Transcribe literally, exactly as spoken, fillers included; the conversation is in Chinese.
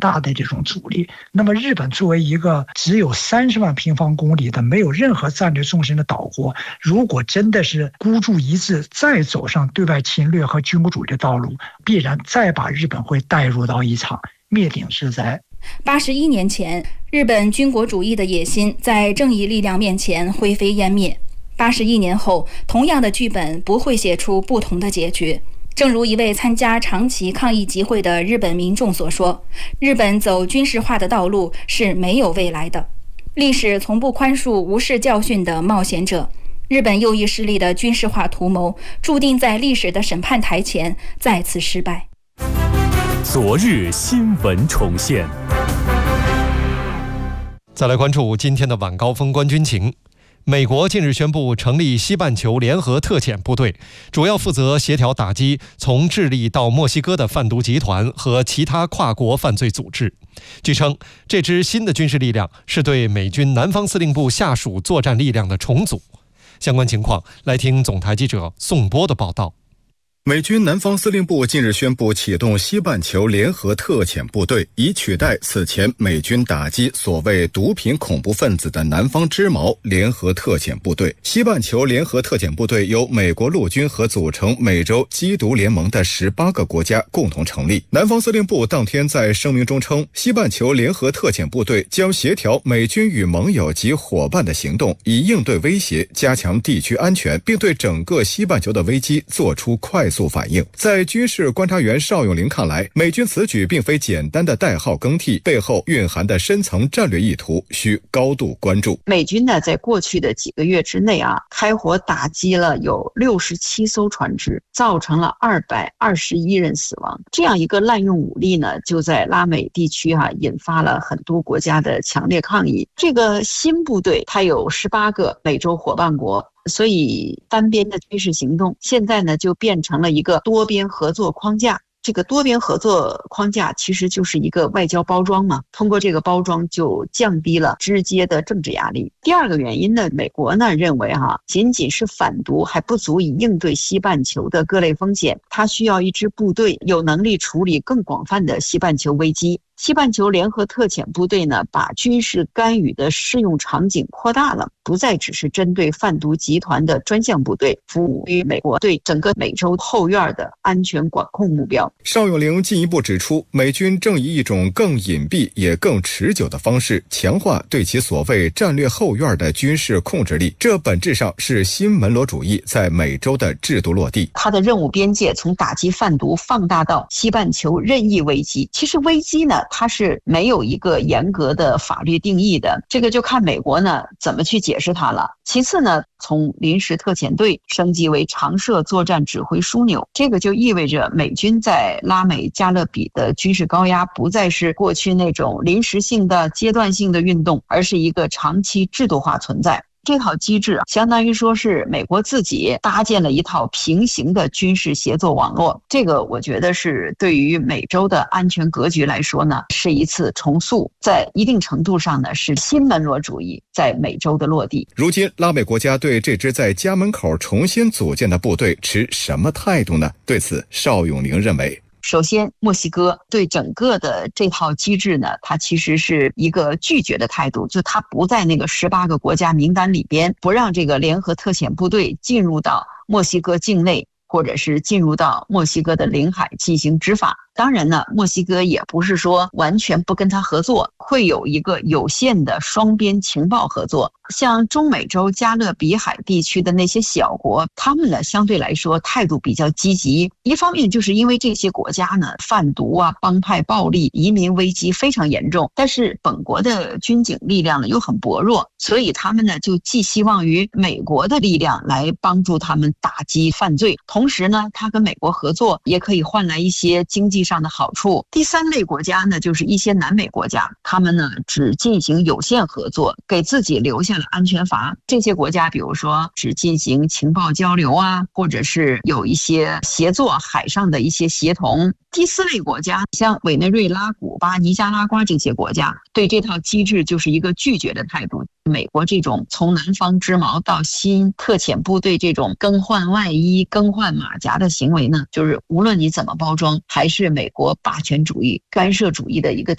大的这种阻力。那么日本作为一个只有三十万平方公里的没有任何战略纵深的岛国，如果真的是孤注一掷再走上对外侵略和军国主义的道路，必然再把日本会带入到一场灭顶之灾。 八十一年前，日本军国主义的野心在正义力量面前灰飞烟灭。八十一年后，同样的剧本不会写出不同的结局。正如一位参加长崎抗议集会的日本民众所说，日本走军事化的道路是没有未来的。历史从不宽恕无视教训的冒险者，日本右翼势力的军事化图谋注定在历史的审判台前再次失败。 昨日新闻重现。 再来关注今天的晚高峰观军情。美国近日宣布成立西半球联合特遣部队，主要负责协调打击从智利到墨西哥的贩毒集团和其他跨国犯罪组织。据称，这支新的军事力量是对美军南方司令部下属作战力量的重组。相关情况，来听总台记者宋波的报道。 美军南方司令部近日宣布启动西半球联合特遣部队，以取代此前美军打击所谓毒品恐怖分子的南方之矛联合特遣部队。西半球联合特遣部队由美国陆军和组成美洲缉毒联盟的十八个国家共同成立。南方司令部当天在声明中称，西半球联合特遣部队将协调美军与盟友及伙伴的行动，以应对威胁，加强地区安全，并对整个西半球的危机做出快速反应。在军事观察员邵永林看来，美军此举并非简单的代号更替，背后蕴含的深层战略意图需高度关注。 美军呢，在过去的几个月之内啊，开火打击了有六十七艘船只，造成了二百二十一人死亡。这样一个滥用武力呢，就在拉美地区哈、啊、引发了很多国家的强烈抗议。这个新部队它有十八个美洲伙伴国，所以单边的军事行动现在呢就变成了一个多边合作框架。这个多边合作框架其实就是一个外交包装嘛，通过这个包装就降低了直接的政治压力。第二个原因呢，美国呢认为哈、啊，仅仅是反毒还不足以应对西半球的各类风险，它需要一支部队有能力处理更广泛的西半球危机。西半球联合特遣部队呢，把军事干预的适用场景扩大了，不再只是针对贩毒集团的专项部队，服务于美国对整个美洲后院的安全管控目标。 邵永龄进一步指出，美军正以一种更隐蔽也更持久的方式强化对其所谓战略后院的军事控制力，这本质上是新门罗主义在美洲的制度落地。 它的任务边界从打击贩毒放大到西半球任意危机。其实危机呢，它是没有一个严格的法律定义的，这个就看美国呢怎么去解释它了。其次呢，从临时特遣队升级为常设作战指挥枢纽，这个就意味着美军在拉美加勒比的军事高压不再是过去那种临时性的阶段性的运动，而是一个长期制度化存在。这套机制啊，相当于说是美国自己搭建了一套平行的军事协作网络。这个我觉得是对于美洲的安全格局来说呢，是一次重塑，在一定程度上呢，是新门罗主义在美洲的落地。 如今拉美国家对这支在家门口重新组建的部队持什么态度呢？对此，邵永龄认为， 首先，墨西哥对整个的这套机制呢，它其实是一个拒绝的态度，就它不在那个十八个国家名单里边，不让这个联合特遣部队进入到墨西哥境内，或者是进入到墨西哥的领海进行执法。当然呢，墨西哥也不是说完全不跟他合作，会有一个有限的双边情报合作。像中美洲加勒比海地区的那些小国，他们呢相对来说态度比较积极。一方面就是因为这些国家呢贩毒啊、帮派暴力、移民危机非常严重，但是本国的军警力量呢又很薄弱，所以他们呢就寄希望于美国的力量来帮助他们打击犯罪，同时呢，他跟美国合作也可以换来一些经济上的好处。第三类国家呢，就是一些南美国家，他们呢只进行有限合作，给自己留下了安全阀。这些国家比如说只进行情报交流啊，或者是有一些协作海上的一些协同。第四类国家像委内瑞拉、古巴、尼加拉瓜这些国家，对这套机制就是一个拒绝的态度。美国这种从南方之矛到新特遣部队这种更换外衣、更换马甲的行为呢，就是无论你怎么包装，还是美国霸权主义、干涉主义的一个